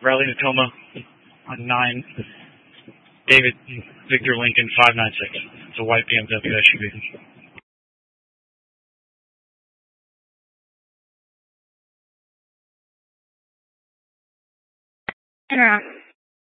Riley Natoma on 9. David Victor Lincoln 596. It's a white BMW SUV. Turn around.